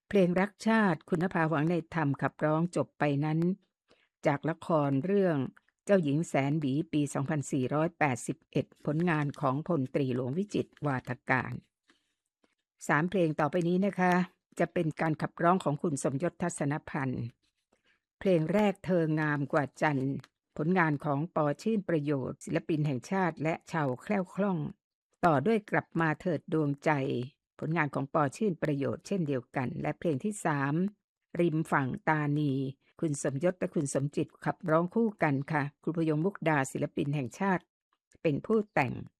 เพลงรักชาติคุณนภาหวังในธรรมขับร้องจบไปนั้นจากละครเรื่องเจ้าหญิงแสนหวีปี 2481 ผลงานของพลตรีหลวงวิจิตรวาทการ3เพลงต่อไปนี้นะคะจะเป็นการขับร้องของคุณสมยศทัศนพันธ์เพลงแรกเธองามกว่าจันทร์ผลงานของปอชื่นประโยชน์ศิลปินแห่งชาติและชาวแคล่วคล่องต่อด้วยกลับมาเถิดดวงใจผลงานของปอชื่นประโยชน์เช่นเดียวกันและเพลงที่3ริมฝั่งตานีคุณสมยศและคุณสมจิตขับร้องคู่กันค่ะครูพยงมุกดาศิลปินแห่งชาติเป็นผู้แต่ง